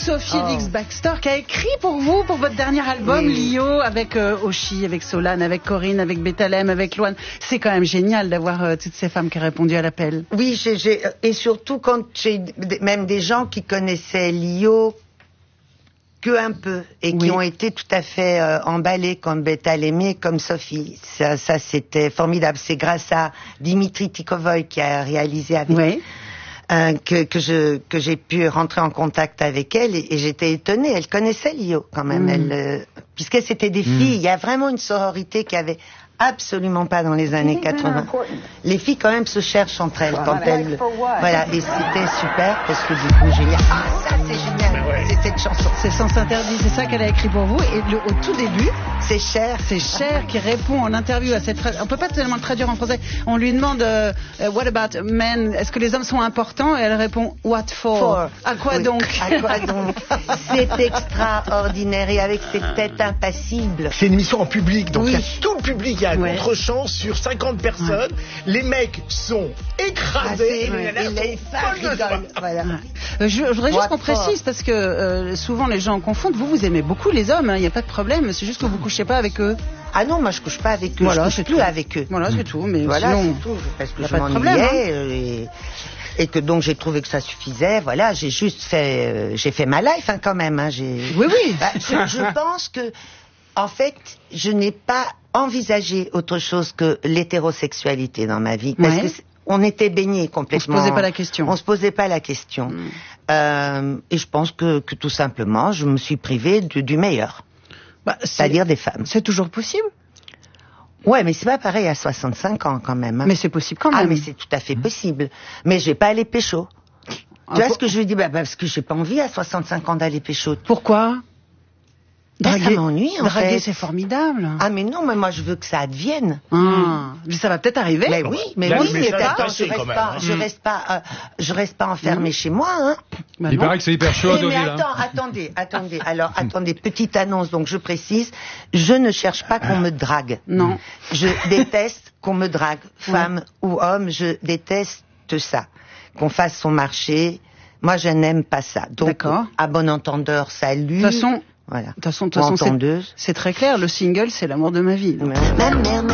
Sophie Ellis-Bextor, qui a écrit pour vous, pour votre dernier album, Lio, avec Oshi, avec Solane, avec Corinne, avec Bethalem, avec Loane. C'est quand même génial d'avoir toutes ces femmes qui ont répondu à l'appel. Oui, et surtout quand j'ai même des gens qui connaissaient Lio que un peu et qui ont été tout à fait emballés comme Bethalem, comme Sophie. Ça c'était formidable. C'est grâce à Dimitri Tikovoy qui a réalisé avec que j'ai pu rentrer en contact avec elle et j'étais étonnée. Elle connaissait Lio quand même, puisque c'était des filles. Il y a vraiment une sororité qui avait absolument pas dans les années 80. Les filles quand même se cherchent entre elles quand elles... Voilà, et c'était super parce que du coup génial. Ah, ça c'est génial, c'est cette chanson. C'est Sens Interdit, c'est ça qu'elle a écrit pour vous. Et au tout début, c'est Cher qui répond en interview à cette phrase. On peut pas tellement le traduire en français. On lui demande What about men? Est-ce que les hommes sont importants? Et elle répond What for? À quoi donc? À quoi donc? C'est extraordinaire et avec cette tête impassible. C'est une émission en public, donc il y a tout le public, il y a un contre-champ sur 50 personnes. Les mecs sont écrasés et les femmes rigolent. Voilà. Je voudrais juste qu'on précise parce que souvent les gens confondent. Vous aimez beaucoup les hommes, il n'y a pas de problème. C'est juste que vous couchez pas avec eux. Ah non, moi je couche pas avec eux. Voilà, je couche plus avec eux. Voilà, c'est tout. Mais voilà, sinon, c'est tout. Parce que y a je pas de problème, m'ennuyais et que donc j'ai trouvé que ça suffisait. Voilà, j'ai juste fait, j'ai fait ma life quand même. Oui. Bah, je pense que en fait, je n'ai pas envisagé autre chose que l'hétérosexualité dans ma vie parce que on était baignés complètement. On se posait pas la question. On se posait pas la question. Et je pense que tout simplement, je me suis privée du meilleur. C'est-à-dire des femmes. C'est toujours possible? Ouais, mais c'est pas pareil à 65 ans quand même. Mais c'est possible quand même. Ah, mais c'est tout à fait possible. Mais je vais pas aller pécho. Tu vois ce que je veux dire? Parce que j'ai pas envie à 65 ans d'aller pécho. Pourquoi? Draguer, ça m'ennuie en fait. Draguer, c'est formidable. Ah mais non, mais moi je veux que ça advienne. Ça va peut-être arriver. Mais oui, mais attends, je reste pas enfermée chez moi. Hein. Il paraît que c'est hyper chaud à Deauville. Mais attendez. Alors, attendez, petite annonce, donc je précise, je ne cherche pas qu'on me drague. Non. Je déteste qu'on me drague, femme ou homme, je déteste ça. Qu'on fasse son marché. Moi, je n'aime pas ça. Donc, à bon entendeur, salut. De toute façon, c'est très clair. Le single, c'est l'amour de ma vie.